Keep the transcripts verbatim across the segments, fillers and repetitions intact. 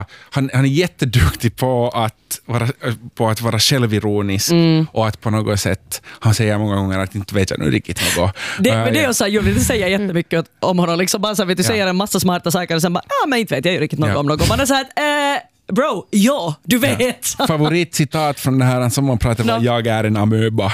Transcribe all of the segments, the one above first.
Han, han är jätteduktig på att vara, på att vara självironisk mm. och att på något sätt, han säger många gånger att inte vet jag nu riktigt något. Det, men det är så här, det säger jättemycket om honom. Liksom bara så vet du, ja. säger en massa smarta saker och sen bara, ja men inte vet jag ju riktigt något ja. om något. Man är så här, eh, bro, ja, du vet. Ja. Favoritcitat från det här som man pratar om, no. jag är en amöba.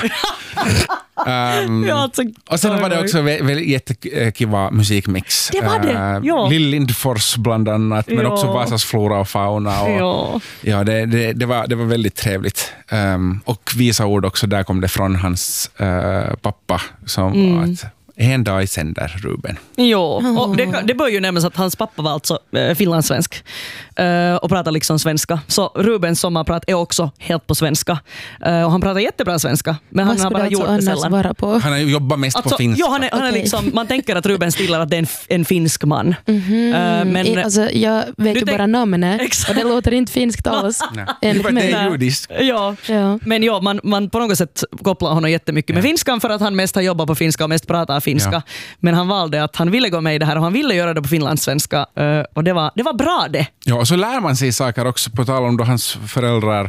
Um, ja, alltså, och sen var det också väldigt jättekiva musikmix. Det var det, uh, ja. Lill Lindfors bland annat, men ja. också Vasas flora och fauna. Och, ja, ja det, det, det, var, det var väldigt trevligt. Um, och visa ord också, där kom det från hans uh, pappa som mm. att en dag i sänder, Ruben. Jo, och det, det bör ju nämnas att hans pappa var alltså äh, finlandssvensk äh, och pratar liksom svenska. Så Rubens sommarprat är också helt på svenska. Äh, och han pratar jättebra svenska, men han har bara gjort det sällan. Han har jobbat mest alltså, på finska. Ja, han är, han är okay. liksom, man tänker att Ruben stillar att det är en, en finsk man. Mm-hmm. Äh, men, I, alltså, jag vet ju bara namnet och det låter inte finskt alls. Det är judiskt. Ja, ja. Men ja, man, man på något sätt kopplar honom jättemycket med ja. finskan för att han mest har jobbat på finska och mest pratar finska. Ja. Men han valde att han ville gå med i det här och han ville göra det på finlandssvenska och det var, det var bra det. Ja, och så lär man sig saker också på tal om då hans föräldrar,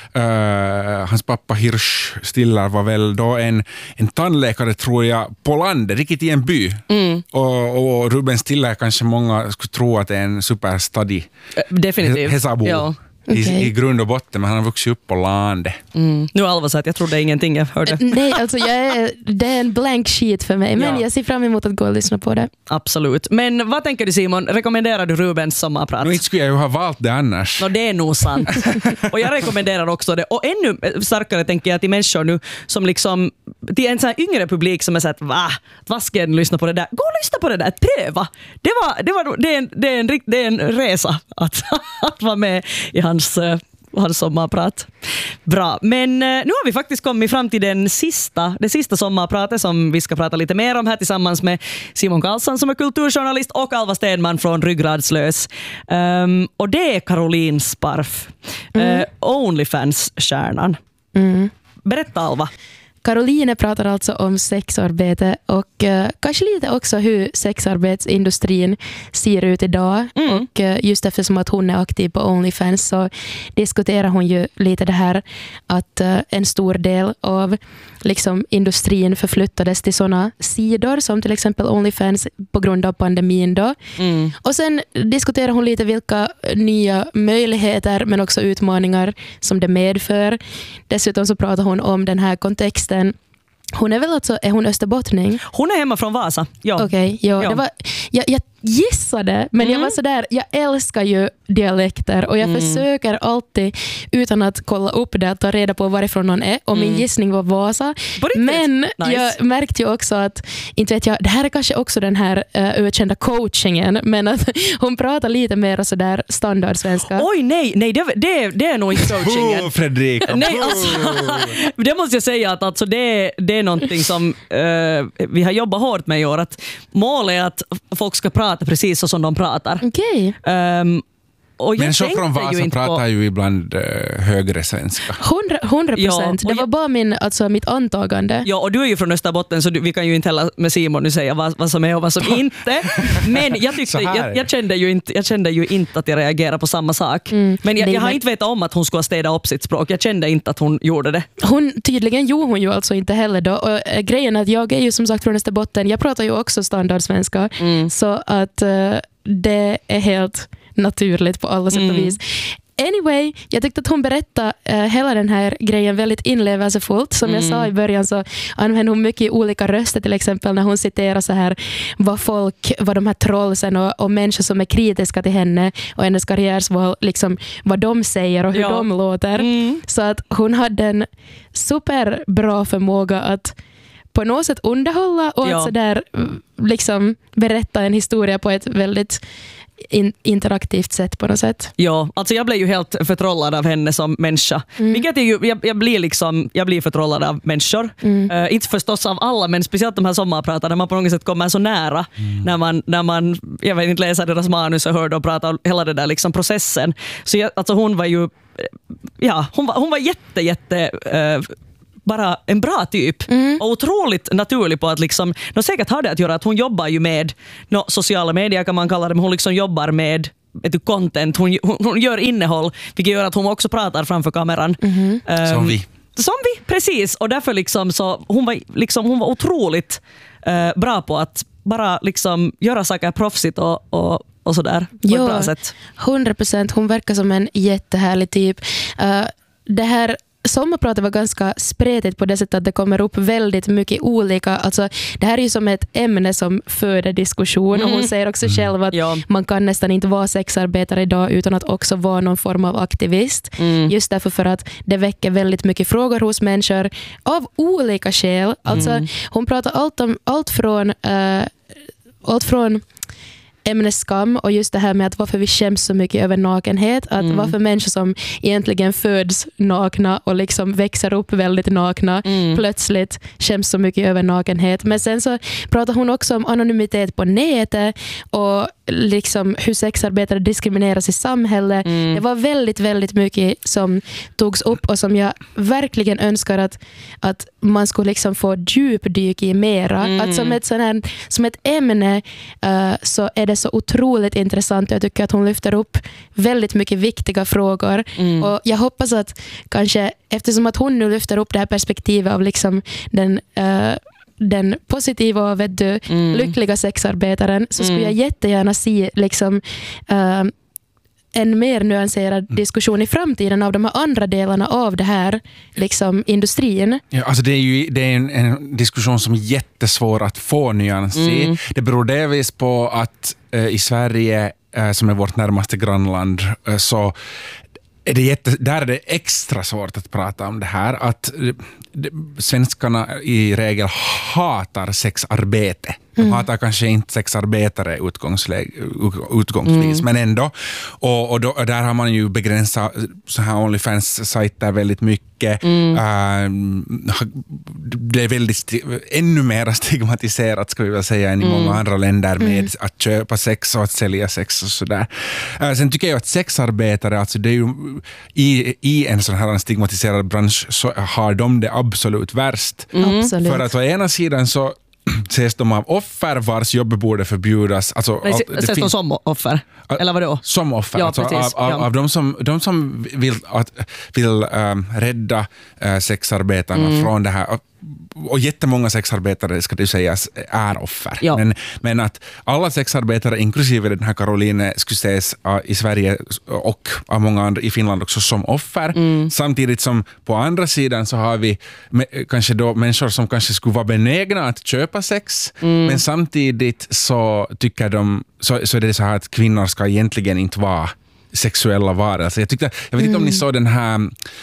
uh, hans pappa Hirsch Stiller var väl då en, en tandläkare tror jag på landet, riktigt i en by. Mm. Och, och Ruben Stiller kanske många skulle tro att det är en superstudy. Definitivt. Hesabo. Ja. I, okay. i grund och botten, men han har vuxit upp på landet. Mm. Nu Alva sa att jag trodde ingenting jag hörde. Nej, alltså jag är, det är en blank sheet för mig, men ja. jag ser fram emot att gå och lyssna på det. Absolut. Men vad tänker du Simon? Rekommenderar du Rubens sommarprat? Nu inte skulle jag ju ha valt det annars. No, det är nog sant. Och jag rekommenderar också det. Och ännu starkare tänker jag till människor nu som liksom, till en sån här yngre publik som är så att va, vad ska jag lyssna på det där? Gå och lyssna på det där, pröva. Det, var, det, var, det, är, en, det, är, en, det är en resa att, att vara med i hans Hans, hans sommarprat. Bra, men nu har vi faktiskt kommit fram till den sista, det sista sommarpratet som vi ska prata lite mer om här tillsammans med Simon Karlsson som är kulturjournalist och Alva Stenman från Ryggradslös. Um, och det är Caroline Sparf, mm. uh, Onlyfans-stjärnan. Mm. Berätta Alva. Caroline pratar alltså om sexarbete och uh, kanske lite också hur sexarbetsindustrin ser ut idag. Mm. Och uh, just eftersom att hon är aktiv på Onlyfans så diskuterar hon ju lite det här att uh, en stor del av liksom, industrin förflyttades till sådana sidor som till exempel Onlyfans på grund av pandemin då. Mm. Och sen diskuterar hon lite vilka nya möjligheter men också utmaningar som det medför. Dessutom så pratar hon om den här kontexten. Hon är väl alltså, är hon österbottning? Hon är hemma från Vasa, ja. Okej, okay, ja, ja. Det var, jag, jag gissade, men mm. jag var så där, jag älskar ju dialekter och jag mm. försöker alltid utan att kolla upp det att ta reda på varifrån någon är och min mm. gissning var Vasa. Men nice. Jag märkte ju också att, inte vet jag, det här är kanske också den här uh, ökända coachingen, men att hon pratar lite mer så där standardsvenska. Oj nej, nej det, det, det är nog inte coachingen. Oh, Fredrika. Nej, alltså, det måste jag säga att alltså, det, det är någonting som uh, vi har jobbat hårt med i år, att målet är att folk ska prata precis så som de pratar. Okej. Okay. Um, men så från Vasa pratar på... ju ibland uh, högre svenska. hundra procent. Ja, det var jag... bara min, alltså, mitt antagande. Ja, och du är ju från Österbotten så du, vi kan ju inte heller med Simon nu säga vad, vad som är och vad som inte. Men jag, tyckte, jag, jag, kände ju inte, jag kände ju inte att jag reagerade på samma sak. Mm. Men jag, jag har inte vetat om att hon skulle städa upp sitt språk. Jag kände inte att hon gjorde det. Hon, tydligen gjorde hon ju alltså inte heller då. Och äh, grejen är att jag är ju som sagt från Österbotten. Jag pratar ju också standardsvenska. Mm. Så att äh, det är helt naturligt på alla sätt och vis. Anyway, jag tyckte att hon berättade uh, hela den här grejen väldigt inlevelsefullt. Som mm. jag sa i början så använder hon mycket olika röster, till exempel när hon citerar så här vad folk, vad de här trollsen och, och människor som är kritiska till henne och hennes karriärsval, liksom vad de säger och hur ja. de låter. Mm. Så att hon hade en superbra förmåga att på något sätt underhålla och ja. att så där, liksom berätta en historia på ett väldigt In, interaktivt sätt på något sätt. Ja, alltså jag blev ju helt förtrollad av henne som människa. Mm. Vilket är ju, jag, jag blir liksom, jag blir förtrollad av människor. Mm. Uh, inte förstås av alla, men speciellt de här sommarpratarna där man på något sätt kommer så nära mm. när man, när man, jag vet inte, läser deras manus och hör dem prata hela den där liksom processen. Så jag, alltså hon var ju, ja, hon var, hon var jätte, jätte uh, bara en bra typ mm. och otroligt naturlig på att liksom, no, säkert har det att göra att hon jobbar ju med no, sociala medier kan man kalla det, men hon liksom jobbar med vet du, content, hon, hon, hon gör innehåll, vilket gör att hon också pratar framför kameran. Mm-hmm. Um, Som vi. Som vi, precis. Och därför liksom så, hon var, liksom, hon var otroligt uh, bra på att bara liksom göra saker proffsigt och, och, och sådär på Ja, ett bra sätt. hundra procent. Hon verkar som en jättehärlig typ. Uh, det här sommarpratet var ganska spretigt på det sättet att det kommer upp väldigt mycket olika. Alltså, det här är ju som ett ämne som föder diskussion. Mm. Och hon säger också själv att ja. man kan nästan inte vara sexarbetare idag utan att också vara någon form av aktivist. Mm. Just därför för att det väcker väldigt mycket frågor hos människor av olika skäl. Alltså, mm. hon pratar allt om allt från uh, allt från ämnesskam och just det här med att varför vi skäms så mycket över nakenhet, att mm. varför människor som egentligen föds nakna och liksom växer upp väldigt nakna mm. plötsligt skäms så mycket över nakenhet. Men sen så pratar hon också om anonymitet på nätet och liksom hur sexarbetare diskrimineras i samhället. Mm. Det var väldigt, väldigt mycket som togs upp och som jag verkligen önskar att, att man skulle liksom få djupdyk i mera. Mm. Att som ett, sån här, som ett ämne uh, så är det så otroligt intressant. Jag tycker att hon lyfter upp väldigt mycket viktiga frågor. Mm. Och jag hoppas att kanske, eftersom att hon nu lyfter upp det här perspektivet av liksom den uh, den positiva och vet du, mm. lyckliga sexarbetaren, så skulle mm. jag jättegärna se liksom, uh, en mer nyanserad diskussion i framtiden av de här andra delarna av det här liksom, industrin. Ja, alltså det är ju det är en, en diskussion som är jättesvår att få nyans i. Mm. Det beror delvis på att uh, i Sverige, uh, som är vårt närmaste grannland, uh, så är det jätte, där är det extra svårt att prata om det här. Att det, svenskarna i regel hatar sexarbete. De mm. hatar kanske inte sexarbetare utgångsläge, utgångsvis, mm. men ändå. Och, och, då, och där har man ju begränsat så här OnlyFans-sajter väldigt mycket. Mm. Uh, det är väldigt sti- ännu mer stigmatiserat, ska vi väl säga, än i mm. många andra länder med mm. att köpa sex och att sälja sex och sådär. Uh, sen tycker jag att sexarbetare, alltså det är ju i, i en sån här stigmatiserad bransch så har de det absolut värst. Mm. Absolut. För att å ena sidan så ses de av offer vars jobb borde förbjudas. Alltså, Nej, ses fin- de som offer? Eller vadå? Som offer. Ja, alltså, av, av, ja. av de som, de som vill, att, vill um, rädda uh, sexarbetarna mm. från det här. Och jättemånga sexarbetare, ska det sägas, är offer. Ja. Men, men att alla sexarbetare, inklusive den här Caroline, skulle ses uh, i Sverige och av många andra i Finland också som offer. Mm. Samtidigt som på andra sidan så har vi me- kanske då människor som kanske skulle vara benägna att köpa sex, mm. men samtidigt så tycker de, så, så är det så här att kvinnor ska egentligen inte vara sexuella varelser. Jag tyckte, jag vet inte mm. om ni såg den här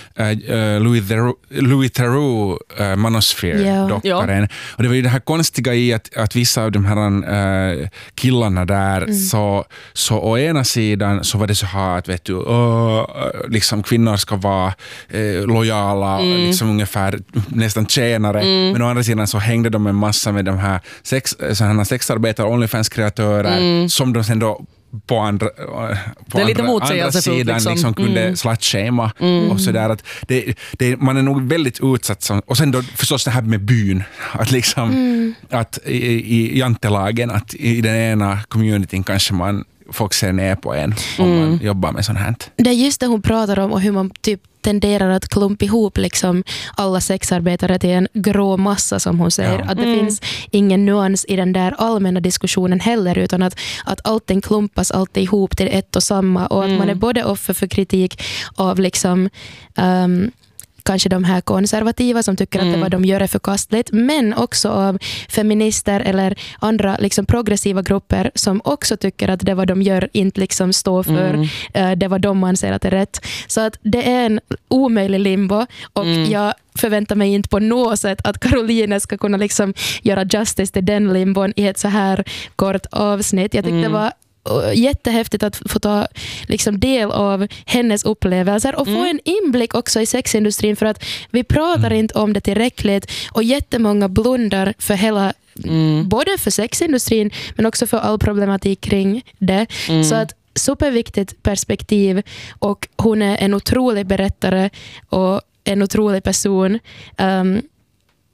uh, Louis Theroux, Louis Theroux uh, Manosphere-dockaren. Yeah. Och det var ju det här konstiga i att, att vissa av de här uh, killarna där mm. så, så å ena sidan så var det så här att vet du, uh, liksom kvinnor ska vara uh, lojala mm. liksom ungefär nästan tjänare. Mm. Men å andra sidan så hängde de en massa med de här sex, sådana sexarbetare, OnlyFans-kreatörer mm. som de sen då på andra, på andra, andra sidan liksom, liksom kunde mm. slut-shama mm. och sådär. Att det, det, man är nog väldigt utsatt. Som, och sen då förstås det här med byn. Att liksom, mm. att i, i jantelagen, att i den ena communityn kanske man folk ser ner på en om mm. man jobbar med sånt här. Det är just det hon pratar om och hur man typ tenderar att klumpa ihop liksom alla sexarbetare till en grå massa, som hon säger. Ja. Att det mm. finns ingen nuans i den där allmänna diskussionen heller, utan att, att allting klumpas alltid ihop till ett och samma, och att mm. man är både offer för kritik av liksom um, kanske de här konservativa som tycker mm. att det vad de gör är förkastligt, men också av feminister eller andra liksom progressiva grupper som också tycker att det vad de gör inte liksom står för mm. uh, det vad de anser att är rätt. Så att det är en omöjlig limbo, och mm. jag förväntar mig inte på något sätt att Caroline ska kunna liksom göra justice till den limbon i ett så här kort avsnitt. Jag tyckte mm. det var jättehäftigt att få ta liksom del av hennes upplevelser och få mm. en inblick också i sexindustrin, för att vi pratar mm. inte om det tillräckligt, och jättemånga blundar för hela mm. både för sexindustrin men också för all problematik kring det. Mm. Så att superviktigt perspektiv, och hon är en otrolig berättare och en otrolig person. Um,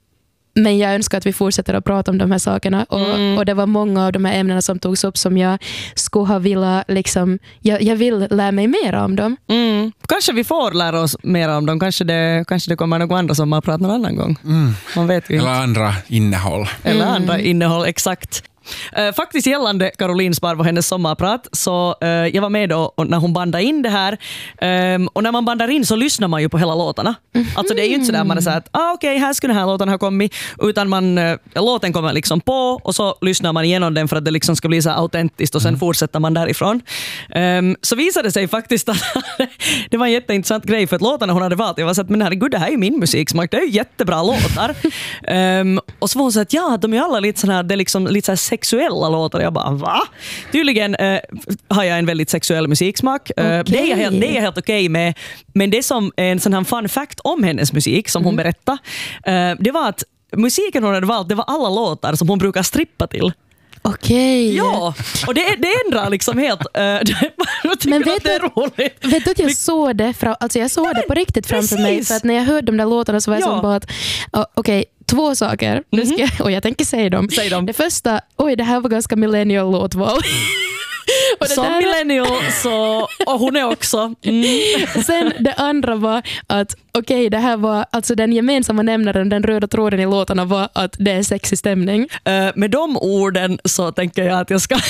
Men jag önskar att vi fortsätter att prata om de här sakerna. Och, mm. och det var många av de här ämnena som togs upp som jag skulle ha velat, liksom, jag, jag vill lära mig mer om dem. Mm. Kanske vi får lära oss mer om dem. Kanske det, kanske det kommer någon andra som har pratat någon annan gång. Mm. Man vet ju Eller inte. andra innehåll. Eller Mm. andra innehåll, exakt. Uh, faktiskt gällande Caroline Sparv och hennes sommarprat, så uh, jag var med då när hon bandade in det här, um, och när man bandar in så lyssnar man ju på hela låtarna. Mm. Alltså det är ju inte sådär man är såhär att ah, okej, okay, här skulle den här låten ha kommit, utan man, uh, låten kommer liksom på och så lyssnar man igenom den för att det liksom ska bli så autentiskt och sen mm. fortsätter man därifrån. Um, så visade det sig faktiskt att det var en jätteintressant grej, för att låtarna hon hade valt, jag var så att men herregud, det här är ju min musiksmak, det är ju jättebra låtar. um, och så var hon så att ja, de är alla lite sån här, det är liksom lite så här sexuella låtar. Jag bara, va? Tydligen uh, har jag en väldigt sexuell musiksmak. Uh, okay. Det är jag helt, det är jag helt okej okay med. Men det som är en sån här fun fact om hennes musik som mm. hon berättade, uh, det var att musiken hon hade valt, det var alla låtar som hon brukar strippa till. Okej. Okay. Ja, och det, det ändrar liksom helt. Uh, men vet det är roligt. Vet du att jag såg det, fra, alltså jag såg Nej, det på riktigt framför precis. mig, för att när jag hörde de där låtarna så var jag ja. som bara att uh, okej, okay, två saker. Nu ska jag, och jag tänker säga dem. Säg dem. Det första, oj, det här var ganska millennial låtval. Och som där... millennial så, och hon är också. Mm. Sen det andra var att okej, okay, det här var alltså den gemensamma nämnaren, den röda tråden i låtarna var att det är sexig stämning. Uh, med de orden så tänker jag att jag ska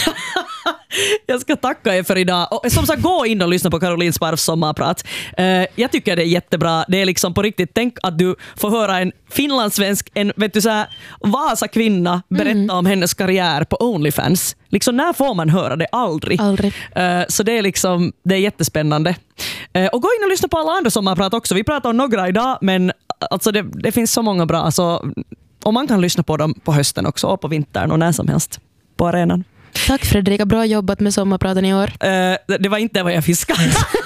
jag ska tacka er för idag. Och som sagt, gå in och lyssna på Caroline Sparvs sommarprat. Uh, jag tycker det är jättebra. Det är liksom på riktigt, tänk att du får höra en finlandssvensk, en vet du så här, Vasa kvinna berätta mm. om hennes karriär på OnlyFans. Liksom när får man höra det? Aldrig. Aldrig. Uh, så det är liksom, det är jättespännande. Uh, och gå in och lyssna på alla andra sommarprat också. Vi pratar om några idag, men alltså det, det finns så många bra. Så, och man kan lyssna på dem på hösten också, och på vintern och när som helst på arenan. Tack Fredrika, bra jobbat med sommarpraten i år. Uh, det, det var inte vad jag fiskade.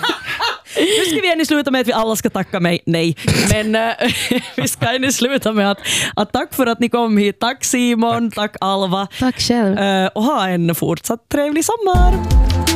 Nu ska vi ännu sluta med att vi alla ska tacka mig. Nej, men uh, vi ska ännu sluta med att, att tack för att ni kom hit. Tack Simon, tack, tack Alva. Tack själv. Uh, och ha en fortsatt trevlig sommar.